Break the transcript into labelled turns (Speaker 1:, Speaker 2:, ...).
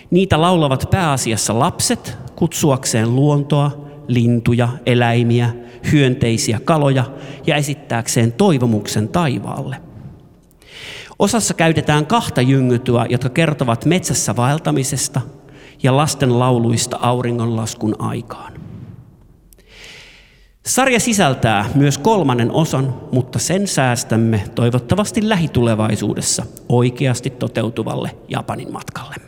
Speaker 1: Niitä laulavat pääasiassa lapset kutsuakseen luontoa, lintuja, eläimiä, hyönteisiä, kaloja ja esittääkseen toivomuksen taivaalle. Osassa käytetään 2 jyngytyä, jotka kertovat metsässä vaeltamisesta ja lasten lauluista auringonlaskun aikaan. Sarja sisältää myös 3. osan, mutta sen säästämme toivottavasti lähitulevaisuudessa oikeasti toteutuvalle Japanin matkalle.